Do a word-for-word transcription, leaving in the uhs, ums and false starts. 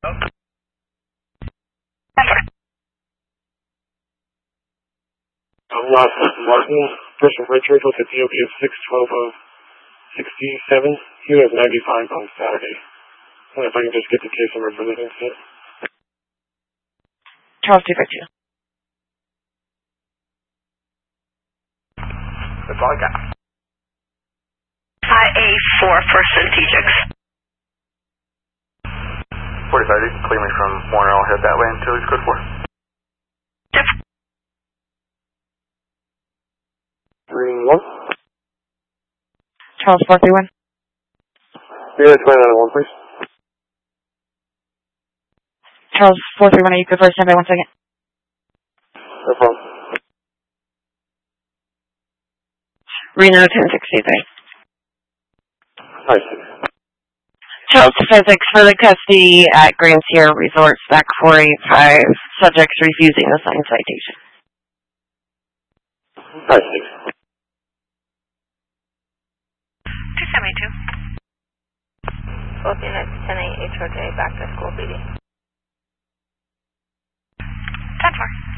I'm Ross Martin, person Richard with a D O P of six twelve of sixty-seven. He was ninety-five on Saturday. I wonder if I can just get the case number for this incident. Charles two fifty-two. That's all I got. I A four for strategics. forty-five, you can clear me from Warner. I'll head that way until he's code four. Yep. three one. Charles four three one. Yeah, it's nine one, please. Charles four three one, are you good for a standby? One second. No problem. Reno ten sixty-three. Hi, six. Charles Physics for the custody at Grand Sierra Resort, stack four eighty-five. Subjects refusing the signed citation. Hi, six. two seventy-two. Both units, ten eight H O J, back to school B D. ten four.